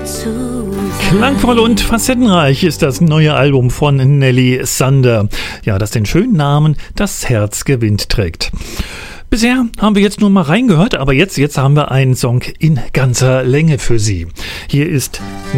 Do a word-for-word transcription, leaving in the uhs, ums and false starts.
Klangvoll und facettenreich ist das neue Album von Nelly Sander, ja, das den schönen Namen Das Herz gewinnt trägt. Bisher haben wir jetzt nur mal reingehört, aber jetzt, jetzt haben wir einen Song in ganzer Länge für Sie. Hier ist